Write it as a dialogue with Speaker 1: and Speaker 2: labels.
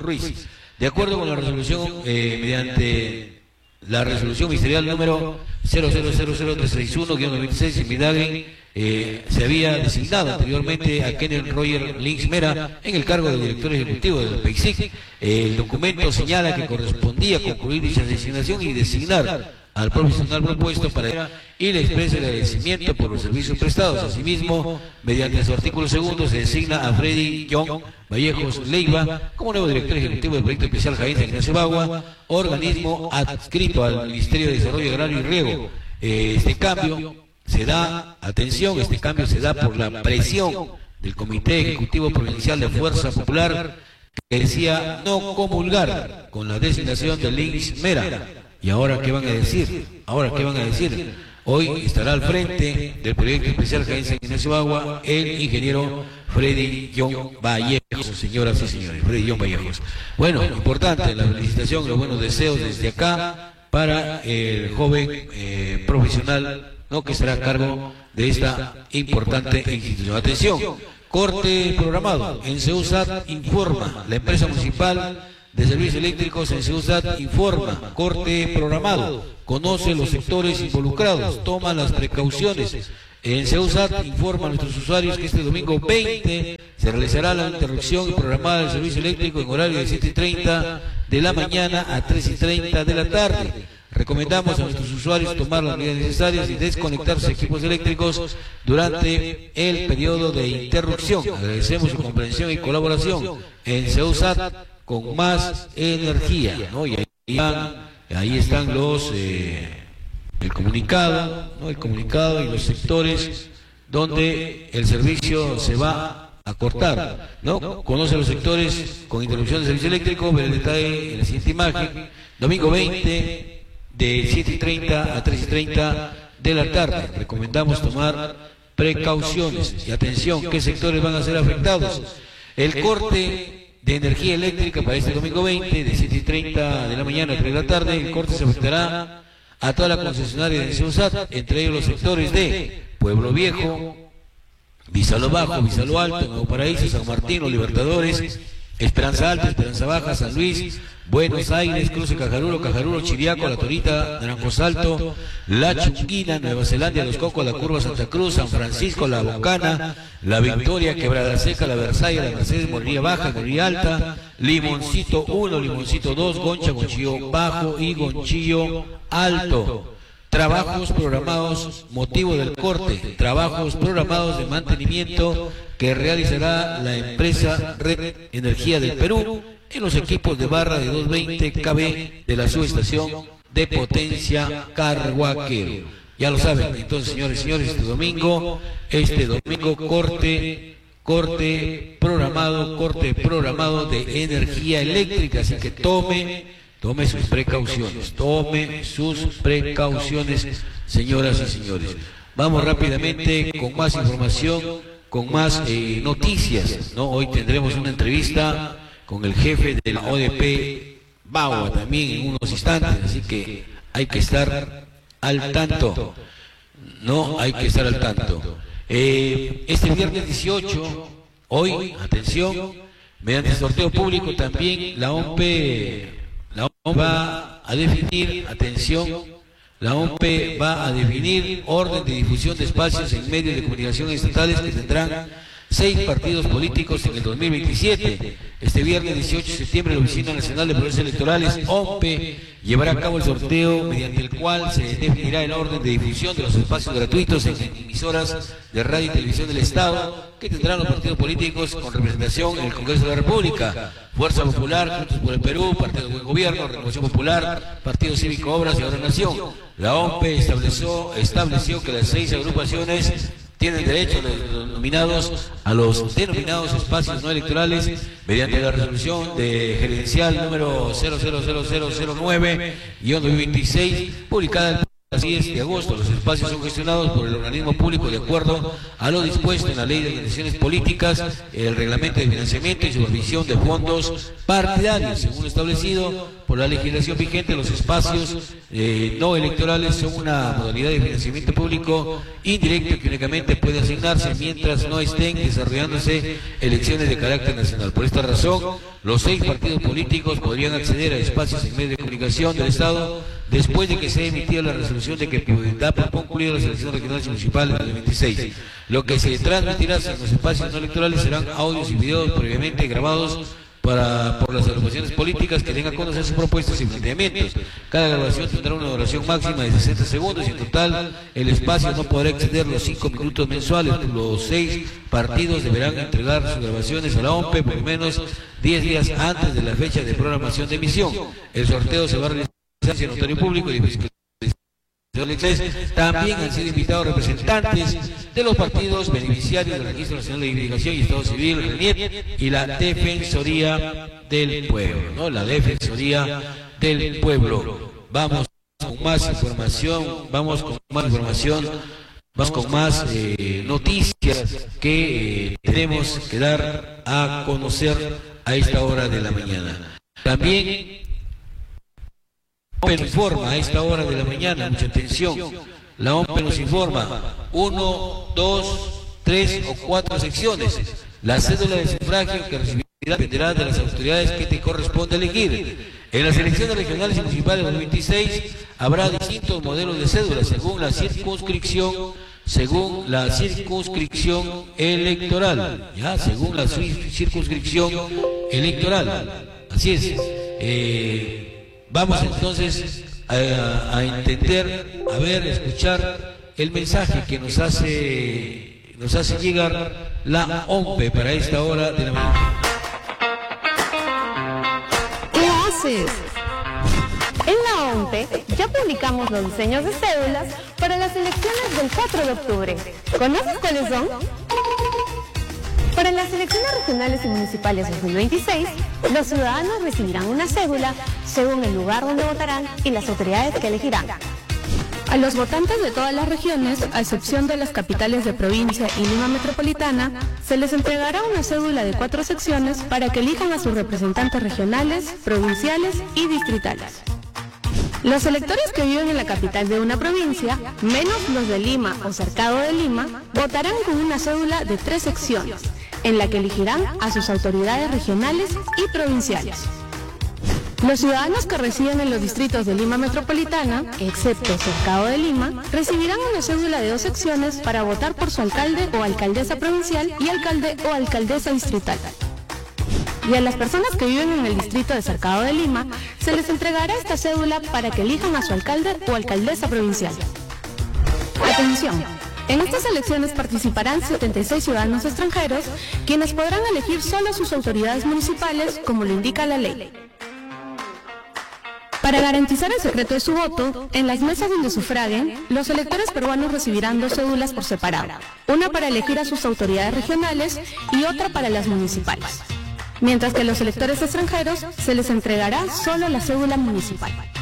Speaker 1: Ruiz. De acuerdo con la resolución, mediante la resolución ministerial número 0000361-96, en Midagri, se había designado anteriormente a Kenneth Roger Lynch Mera en el cargo de director ejecutivo del PEICIC. El documento señala que correspondía concluir dicha designación y designar al profesional propuesto para y le expresa el agradecimiento por los servicios prestados. Asimismo, mediante su artículo segundo, se designa a Freddy John Vallejos Leiva como nuevo director ejecutivo del proyecto especial Jaén San Ignacio Bagua, organismo adscrito al Ministerio de Desarrollo Agrario y Riego. Este cambio se da, atención, este cambio se da por la presión del Comité Ejecutivo Provincial de Fuerza Popular, que decía no comulgar con la designación de Lynch Mera. ¿Y ahora qué van a decir? ¿Ahora qué van a decir? Hoy estará al frente del proyecto especial Jaén San Ignacio Bagua el ingeniero Freddy John Vallejos, señoras y señores, Freddy John Vallejos. Bueno, importante la felicitación, los buenos deseos desde acá para el joven profesional, ¿no?, que estará a cargo de esta importante institución. Atención, corte programado. En CEUSAT informa, la empresa municipal de servicios eléctricos en CEUSAT informa, corte programado, conoce los sectores involucrados, toma las precauciones. En CEUSAT informa a nuestros usuarios que este domingo 20 se realizará la interrupción programada del servicio eléctrico en horario de 7:30 de la mañana a 3:30 de la tarde. Recomendamos a nuestros usuarios tomar las medidas necesarias y desconectar sus equipos eléctricos durante el periodo de interrupción. Agradecemos su comprensión y colaboración en CEUSAT con más energía, ¿no? Y ahí están los el comunicado, ¿no?, el comunicado y los sectores donde el servicio se va a cortar, ¿no? Conoce los sectores con interrupción del servicio eléctrico, ver el detalle en la siguiente imagen. Domingo 20 de 7:30 a 3:30 de la tarde. Recomendamos tomar precauciones y atención, ¿qué sectores van a ser afectados? El corte de energía eléctrica para este domingo 20 de 7:30 de la mañana a 3 de la tarde. El corte se afectará a toda la concesionaria de CEUSAT, entre ellos los sectores de Pueblo Viejo, Vizalo Bajo, Vizalo Alto, Nuevo Paraíso, San Martín, Los Libertadores, Esperanza Alta, Esperanza Baja, San Luis, Buenos Aires, Cruce Cajarulo, Cajarulo, Chiriaco, La Torita, Naranjos Alto, La Chunguina, Nueva Zelanda, Los Cocos, La Curva, Santa Cruz, San Francisco, La Bocana, La Victoria, Quebrada Seca, La Versailles, La Mercedes, Morelia Baja, Morelia Alta, Limoncito 1, Limoncito 2, Goncha, Gonchillo Bajo y Gonchillo Alto. Trabajos programados, motivo del corte, trabajos programados de mantenimiento que realizará la empresa Red Energía del Perú en los equipos de barra de 220 kV de la subestación de potencia Carhuaquero. Ya lo saben, entonces, señores y señores, este domingo corte programado de energía eléctrica, así que tome sus precauciones, señoras y señores. Vamos rápidamente con más información, con más noticias, ¿no? Hoy tendremos una entrevista con el jefe de la ODP Bagua también en unos instantes, así que hay que estar al tanto, ¿no? Hay que estar al tanto. Este viernes 18, hoy, atención, mediante sorteo público también la OMPE va a definir, atención, la OMPE va a definir orden de difusión de espacios en medios de comunicación estatales que tendrán 6 partidos políticos en el 2027. Este viernes 18 de septiembre la Oficina Nacional de Procesos Electorales, OMPE, llevará a cabo el sorteo mediante el cual se definirá el orden de difusión de los espacios gratuitos en emisoras de radio y televisión del Estado que tendrán los partidos políticos con representación en el Congreso de la República: Fuerza Popular, Juntos por el Perú, Partido del Buen Gobierno, Renovación Popular, Partido Cívico Obras y Ahora Nación. La OMPE estableció que las 6 agrupaciones tienen derecho a los denominados espacios no electorales mediante la resolución de gerencial número 000009-2026, publicada 10 de agosto. Los espacios son gestionados por el organismo público de acuerdo a lo dispuesto en la Ley de Organizaciones Políticas, el Reglamento de Financiamiento y Supervisión de Fondos Partidarios. Según lo establecido por la legislación vigente, los espacios no electorales son una modalidad de financiamiento público indirecto que únicamente puede asignarse mientras no estén desarrollándose elecciones de carácter nacional. Por esta razón, los 6 partidos políticos podrían acceder a espacios en medios de comunicación del Estado después de que se haya emitido la resolución de que da por concluidas las elecciones regionales y municipales del 2026. Lo que se transmitirá en los espacios no electorales serán audios y videos previamente grabados por las agrupaciones políticas que den a conocer sus propuestas y planteamientos. Cada grabación tendrá una duración máxima de 60 segundos y en total el espacio no podrá exceder los 5 minutos mensuales. Los 6 partidos deberán entregar sus grabaciones a la OMPE por lo menos 10 días antes de la fecha de programación de emisión. El sorteo se va a realizar en el notario público y también han sido invitados representantes de los partidos beneficiarios del Registro Nacional de Identificación y Estado Civil, RENIEC, y la Defensoría del Pueblo, ¿no? La Defensoría del Pueblo. Vamos con más información, vamos con más noticias que tenemos que dar a conocer a esta hora de la mañana. También OMPE nos informa a esta hora de la mañana, mucha atención, la OMPE nos informa, 1, 2, 3 o 4 secciones. La cédula de sufragio que recibirá dependerá de las autoridades que te corresponde elegir. En las elecciones regionales y municipales del 2026 habrá distintos modelos de cédula según la circunscripción electoral, ya, según la circunscripción electoral. Así es. Vamos entonces a entender, a ver, escuchar el mensaje que nos hace llegar la OMPE para esta hora de la mañana.
Speaker 2: ¿Qué haces? En la OMPE ya publicamos los diseños de cédulas para las elecciones del 4 de octubre. ¿Conoces cuáles son? Para las elecciones regionales y municipales 2026, los ciudadanos recibirán una cédula según el lugar donde votarán y las autoridades que elegirán.
Speaker 3: A los votantes de todas las regiones, a excepción de las capitales de provincia y Lima Metropolitana, se les entregará una cédula de 4 secciones para que elijan a sus representantes regionales, provinciales y distritales. Los electores que viven en la capital de una provincia, menos los de Lima o cercado de Lima, votarán con una cédula de 3 secciones, en la que elegirán a sus autoridades regionales y provinciales. Los ciudadanos que residen en los distritos de Lima Metropolitana, excepto cercado de Lima, recibirán una cédula de 2 secciones para votar por su alcalde o alcaldesa provincial y alcalde o alcaldesa distrital. Y a las personas que viven en el distrito de cercado de Lima, se les entregará esta cédula para que elijan a su alcalde o alcaldesa provincial. Atención. En estas elecciones participarán 76 ciudadanos extranjeros, quienes podrán elegir solo sus autoridades municipales, como lo indica la ley. Para garantizar el secreto de su voto, en las mesas donde sufraguen, los electores peruanos recibirán 2 cédulas por separado, una para elegir a sus autoridades regionales y otra para las municipales. Mientras que a los electores extranjeros se les entregará solo la cédula municipal.